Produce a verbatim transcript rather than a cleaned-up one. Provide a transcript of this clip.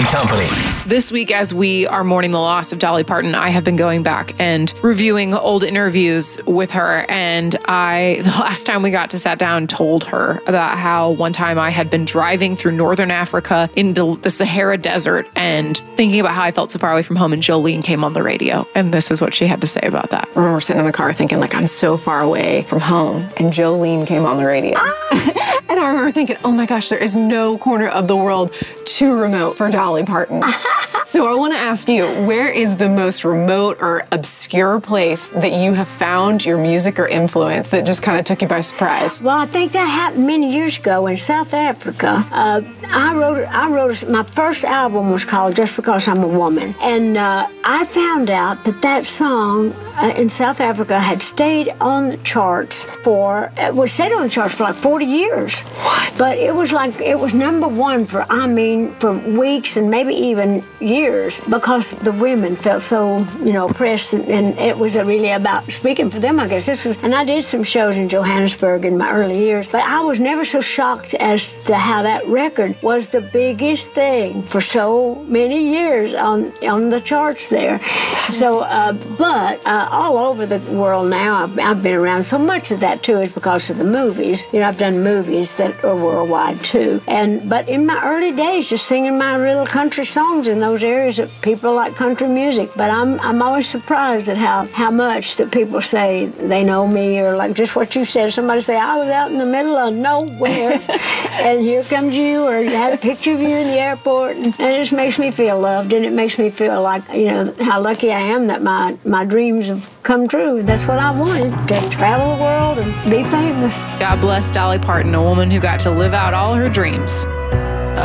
and Company. This week, as we are mourning the loss of Dolly Parton, I have been going back and reviewing old interviews with her. And I, the last time we got to sit down, told her about how one time I had been driving through northern Africa into the Sahara Desert and thinking about how I felt so far away from home, and Jolene came on the radio. And this is what she had to say about that. I remember sitting in the car thinking, like, I'm so far away from home, and Jolene came on the radio. Ah! And I remember thinking, oh my gosh, there is no corner of the world too remote for Dolly Parton. So I want to ask you, where is the most remote or obscure place that you have found your music or influence that just kind of took you by surprise? Well, I think that happened many years ago in South Africa. Uh, I wrote, I wrote, my first album was called Just Because I'm a Woman. And uh, I found out that that song uh, in South Africa had stayed on the charts for, it was stayed on the charts for like forty years. What? But it was like, it was number one for, I mean, for weeks and maybe even years, because the women felt so, you know, oppressed, and, and it was really about speaking for them, I guess. This was, and I did some shows in Johannesburg in my early years, but I was never so shocked as to how that record was the biggest thing for so many years on on the charts there. So, uh, but uh, all over the world now, I've, I've been around. So much of that too is because of the movies. You know, I've done movies that are worldwide too. And but in my early days, just singing my little country songs in those areas that people like country music. But I'm I'm always surprised at how how much that people say they know me, or like just what you said. Somebody say I was out in the middle of nowhere, and here comes you, or you had a picture of you in the airport, and, and it just makes me feel loved, and it makes me feel like, you know, how lucky I am that my my dreams have come true. That's what I wanted, to travel the world and be famous. God bless Dolly Parton, a woman who got to live out all her dreams.